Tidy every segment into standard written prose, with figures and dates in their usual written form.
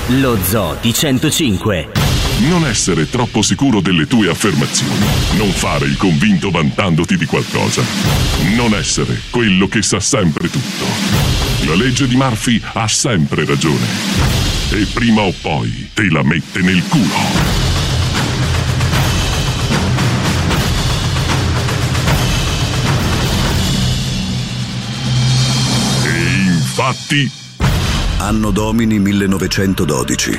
Lo Zoo di 105. Non essere troppo sicuro delle tue affermazioni. Non fare il convinto vantandoti di qualcosa. Non essere quello che sa sempre tutto. La legge di Murphy ha sempre ragione. E prima o poi te la mette nel culo. E infatti... Anno Domini 1912.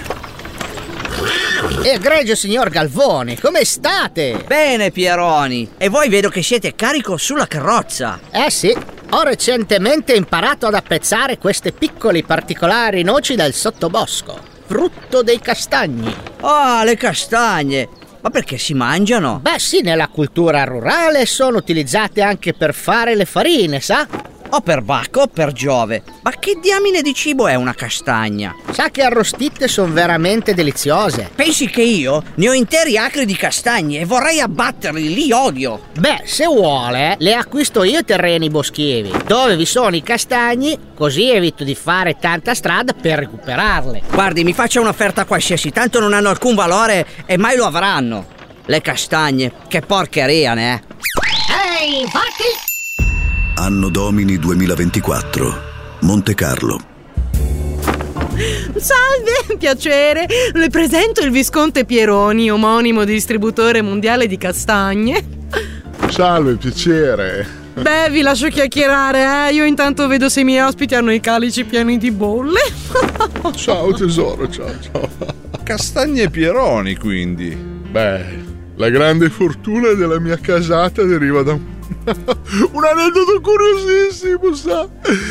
Egregio signor Galvoni, come state? Bene, Pieroni. E voi vedo che siete carico sulla carrozza. Eh sì, ho recentemente imparato ad apprezzare queste piccoli particolari noci del sottobosco, frutto dei castagni. Ah, le castagne. Ma perché si mangiano? Beh sì, nella cultura rurale sono utilizzate anche per fare le farine, sa? O per Bacco o per Giove. Ma che diamine di cibo è una castagna? Sa che arrostite sono veramente deliziose. Pensi che io ne ho interi acri di castagne e vorrei abbatterli, li odio. Beh, se vuole, le acquisto io i terreni boschivi, dove vi sono i castagni, così evito di fare tanta strada per recuperarle. Guardi, mi faccia un'offerta qualsiasi, tanto non hanno alcun valore e mai lo avranno. Le castagne, che porcheria, ne è. Ehi, infatti... Anno Domini 2024. Monte Carlo. Salve, piacere. Le presento il Visconte Pieroni, omonimo distributore mondiale di castagne. Salve, piacere. Beh, vi lascio chiacchierare, Io intanto vedo se i miei ospiti hanno i calici pieni di bolle. Ciao tesoro, ciao. Castagne Pieroni, quindi. Beh, la grande fortuna della mia casata deriva da un aneddoto curiosissimo, sa?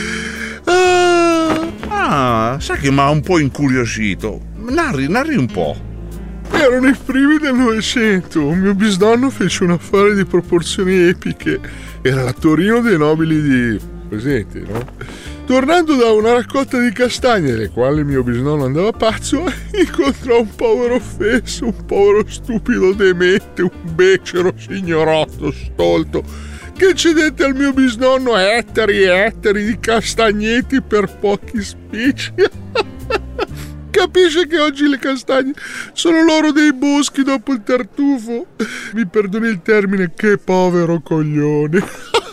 Sai che mi ha un po' incuriosito. Narri un po'. Erano i primi del Novecento. Mio bisnonno fece un affare di proporzioni epiche. Era la Torino dei nobili di... presenti, no? Tornando da una raccolta di castagne, delle quali mio bisnonno andava pazzo, incontrò un povero fesso, un povero stupido demente, un becero signorotto stolto, che cedette al mio bisnonno ettari e ettari di castagneti per pochi spicci. Capisce che oggi le castagne sono l'oro dei boschi dopo il tartufo? Mi perdoni il termine, che povero coglione.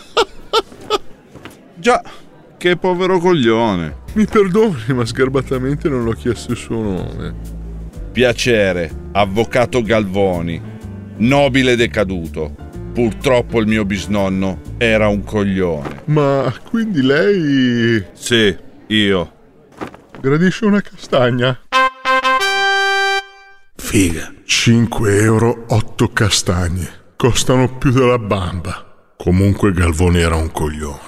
Già, che povero coglione. Mi perdoni, ma sgarbatamente non l'ho chiesto il suo nome. Piacere, avvocato Galvoni, nobile decaduto. Purtroppo il mio bisnonno era un coglione. Ma quindi lei... Sì, io. Gradisce una castagna? Figa. 5 euro 8 castagne. Costano più della bamba. Comunque Galvoni era un coglione.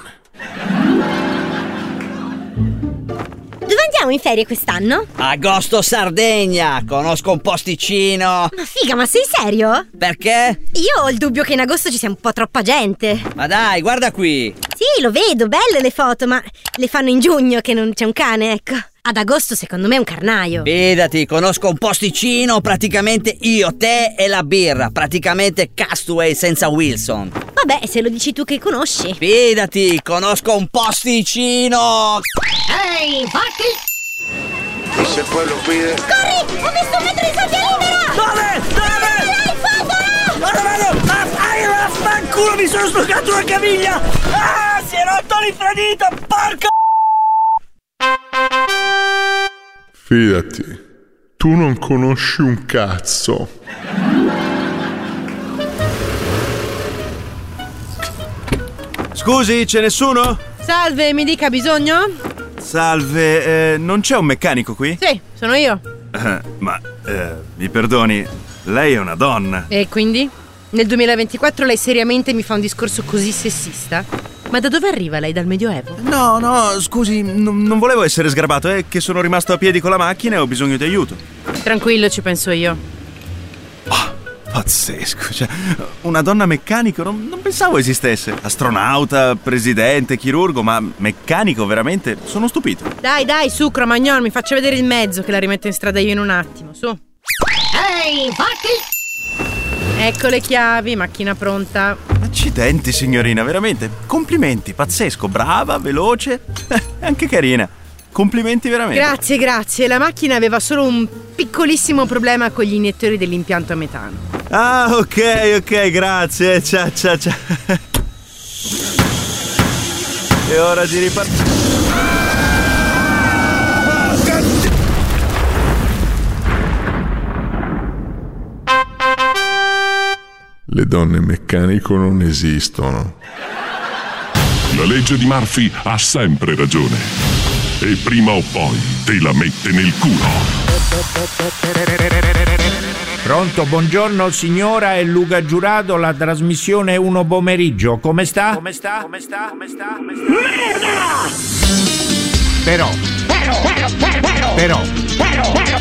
Dove andiamo in ferie quest'anno? Agosto, Sardegna. Conosco un posticino. Ma figa, ma sei serio? Perché? Io ho il dubbio che in agosto ci sia un po' troppa gente. Ma dai, guarda qui. Sì, lo vedo, belle le foto, ma le fanno in giugno che non c'è un cane, ecco. Ad agosto secondo me è un carnaio. Fidati, conosco un posticino, praticamente io, te e la birra. Praticamente Castaway senza Wilson. Vabbè, se lo dici tu che conosci. Fidati, conosco un posticino. Ehi, infatti... Se poi lo pide... Corri! Ho visto un metro di sabbia libera! Dove? Il fuoco! Guarda, vaffanculo, mi sono sbloccato una caviglia! Ah, si è rotto l'infradito, porco! Fidati, tu non conosci un cazzo. Scusi, c'è nessuno? Salve, mi dica, bisogno? Salve, non c'è un meccanico qui? Sì, sono io. Mi perdoni, lei è una donna. E quindi? Nel 2024 lei seriamente mi fa un discorso così sessista? Ma da dove arriva lei? Dal Medioevo? No, scusi, non volevo essere sgarbato, è che sono rimasto a piedi con la macchina e ho bisogno di aiuto. Tranquillo, ci penso io. Pazzesco, cioè, una donna meccanico, non pensavo esistesse. Astronauta, presidente, chirurgo, ma meccanico veramente, sono stupito. Dai, su, Cromagnon, mi faccia vedere il mezzo che la rimetto in strada io in un attimo, su. Ehi, infatti... Ecco le chiavi, macchina pronta. Accidenti, signorina, veramente, complimenti, pazzesco, brava, veloce, anche carina. Complimenti veramente. Grazie. La macchina aveva solo un piccolissimo problema con gli iniettori dell'impianto a metano. Ah, ok, grazie. Ciao. È ora di ripartire. Le donne meccanico non esistono. La legge di Murphy ha sempre ragione. E prima o poi te la mette nel culo. Pronto, buongiorno signora, è Luca Giurato, la trasmissione 1 pomeriggio. Come sta? Però